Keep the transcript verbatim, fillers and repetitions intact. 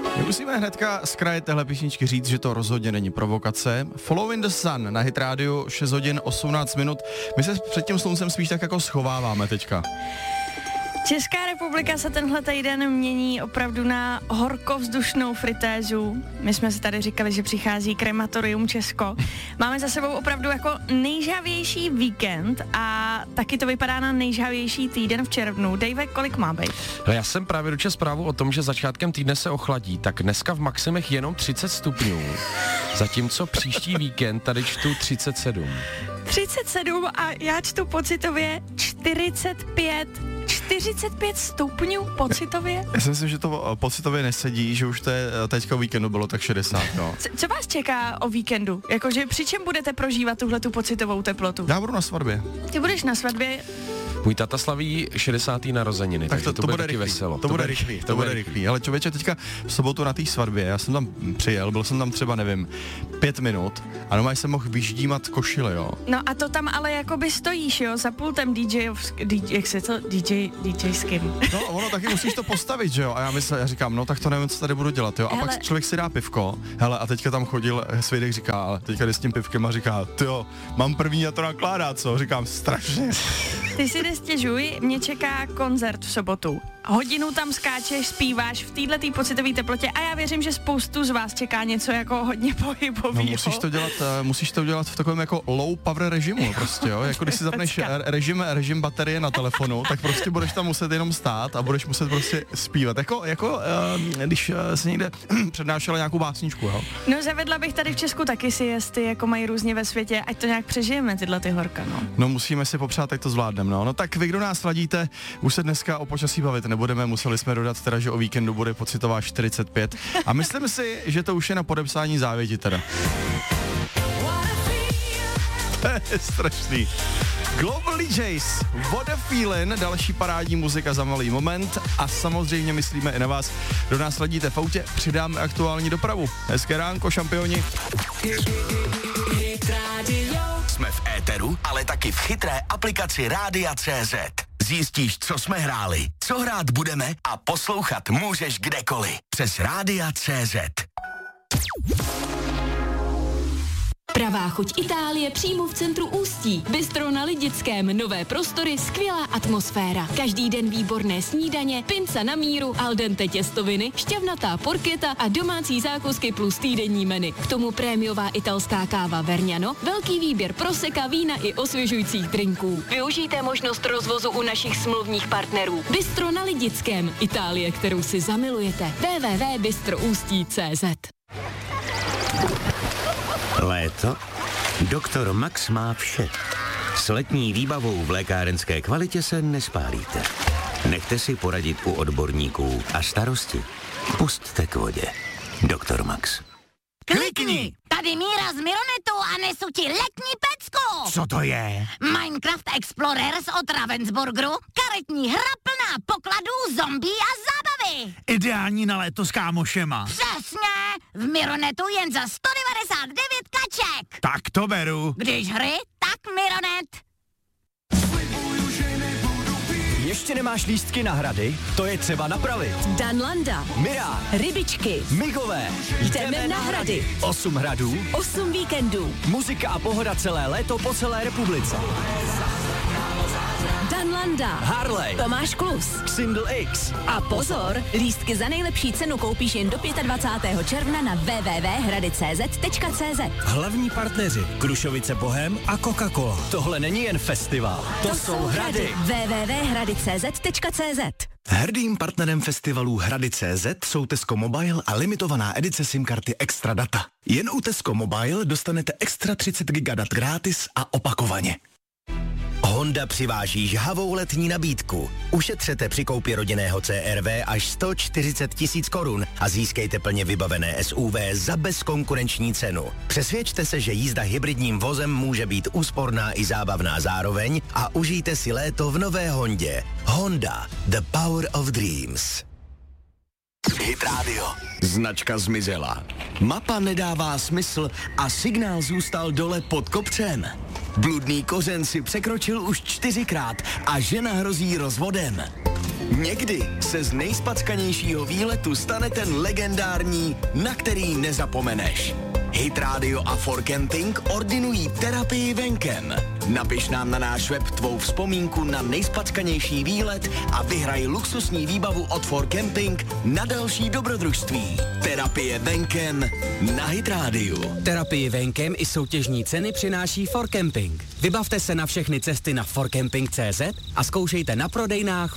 My musíme hnedka z kraje téhle písničky říct, že to rozhodně není provokace. Following the Sun na Hit Radio šest hodin osmnáct minut. My se před tím sluncem spíš tak jako schováváme teďka. Česká republika se tenhle týden mění opravdu na horkovzdušnou fritézu. My jsme si tady říkali, že přichází krematorium Česko. Máme za sebou opravdu jako nejžhavější víkend a taky to vypadá na nejžhavější týden v červnu. Dave, kolik má být? Já jsem právě dočetl zprávu o tom, že začátkem týdne se ochladí, tak dneska v maximech jenom třicet stupňů, zatímco příští víkend tady čtu třicet sedm. třicet sedm a já čtu pocitově čtyřicet pět. čtyřicet pět stupňů pocitově? Já si myslím, že to pocitově nesedí, že už to je, teďka o víkendu bylo tak šedesát, no. Co, co vás čeká o víkendu? Jakože při čem budete prožívat tuhle tu pocitovou teplotu? Já budu na svatbě. Ty budeš na svatbě? Můj tata slaví šedesátý narozeniny, tak to, to, to bude, bude taky rychlý, veselo. To, to bude rychlý, to, to bude rychlý. Ale člověče, teďka v sobotu na té svatbě, já jsem tam přijel, byl jsem tam třeba, nevím, pět minut a normálně jsem mohl vyždímat košile, jo. No a to tam ale jakoby stojíš, jo, za pultem DJovsk, D J, jak se to, D J, DJským. No, ono taky musíš to postavit, že jo, a já myslím, já říkám, no tak to nevím, co tady budu dělat, jo, a hele, pak člověk si dá pivko, hele, a teďka tam chodil svědek, říká, ale teďka jde s tím pivkem a říká, tyjo, mám první a to nakládá, co, říkám, strašně. Ty si nestěžuj, mě čeká koncert v sobotu. Hodinu tam skáčeš, zpíváš v této pocitové teplotě a já věřím, že spoustu z vás čeká něco jako hodně pohybového. No musíš to dělat, uh, musíš to dělat v takovém jako low power režimu prostě, jo, jako když si zapneš režim, režim baterie na telefonu, tak prostě budeš tam muset jenom stát a budeš muset prostě zpívat, jako, jako uh, když uh, se někde přednášela nějakou básničku, jo. No zavedla bych tady v Česku taky siesty, jako mají různě ve světě, ať to nějak přežijeme tyhle ty horka, no. No musíme si popřát, jak to zvládneme, no. No tak vy, kdo nás sladíte, už se dneska o počasí bavit nebudeme, museli jsme dodat teda, že o víkendu bude pocitová čtyřicet pět a myslím si, že to už je na podepsání závěti teda. To je strašný. Global D Js, What a Feeling, další parádní muzika za malý moment a samozřejmě myslíme i na vás, kdo nás sledíte v autě, přidáme aktuální dopravu. Hezké ránko, šampioni. Jsme v éteru, ale taky v chytré aplikaci Rádia tečka cé zet. Zjistíš, co jsme hráli, co hrát budeme a poslouchat můžeš kdekoliv. Přes Rádia tečka cé zet. Pravá chuť Itálie přímo v centru Ústí. Bistro na Lidickém, nové prostory, skvělá atmosféra. Každý den výborné snídaně, pinca na míru, al dente těstoviny, šťavnatá porketa a domácí zákusky plus týdenní menu. K tomu prémiová italská káva Vergnano, velký výběr proseka, vína i osvěžujících drinků. Využijte možnost rozvozu u našich smluvních partnerů. Bistro na Lidickém, Itálie, kterou si zamilujete. w w w tečka bistroustí tečka cé zet. Léto? Doktor Max má vše. S letní výbavou v lékárenské kvalitě se nespálíte. Nechte si poradit u odborníků a starosti pusťte k vodě. Doktor Max. Klikni! Tady Míra z Mironetu a nesu ti letní pecku! Co to je? Minecraft Explorers od Ravensburgeru, karetní hra plná pokladů, zombí a zábavy! Ideální na léto s kámošema. Přesně! V Mironetu jen za sto devadesát devět kaček! Tak to beru. Když hry, tak Mironet! Ještě nemáš lístky na hrady? To je třeba napravit. Danlanda, Mira, Rybičky, Migové, jdeme na hrady. Osm hradů, Osm víkendů. muzika a pohoda celé léto po celé republice. Danlanda, Harley, Tomáš Klus. Single X. A pozor, lístky za nejlepší cenu koupíš jen do dvacátého pátého června na w w w tečka hrady tečka cé zet tečka cé zet. Hlavní partneři Krušovice Bohem a Coca-Cola. Tohle není jen festival, to, to jsou hrady. w w w tečka hrady tečka cé zet tečka cé zet. Hrdým partnerem festivalů Hrady tečka cé zet jsou Tesco Mobile a limitovaná edice SIM karty Extra Data. Jen u Tesco Mobile dostanete extra třicet gigadat gratis a opakovaně. Honda přiváží žhavou letní nabídku. Ušetřete při koupi rodinného C R V až sto čtyřicet tisíc korun a získejte plně vybavené S U V za bezkonkurenční cenu. Přesvědčte se, že jízda hybridním vozem může být úsporná i zábavná zároveň a užijte si léto v nové Hondě. Honda, the power of dreams. Hit Radio. Značka zmizela. Mapa nedává smysl a signál zůstal dole pod kopcem. Bludný kořen si překročil už čtyřikrát a žena hrozí rozvodem. Někdy se z nejspackanějšího výletu stane ten legendární, na který nezapomeneš. Hit Radio a For Camping ordinují terapii venkem. Napiš nám na náš web tvou vzpomínku na nejspackanější výlet a vyhraj luxusní výbavu od For Camping na další dobrodružství. Terapie venkem na Hit Radio. Terapii venkem i soutěžní ceny přináší For Camping. Vybavte se na všechny cesty na forcamping tečka cé zet a zkoušejte na prodejnách